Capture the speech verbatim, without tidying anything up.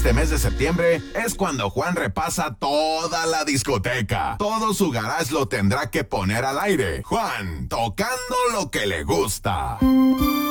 Este mes de septiembre es cuando Juan repasa toda la discoteca. Todo su garage lo tendrá que poner al aire. Juan, tocando lo que le gusta.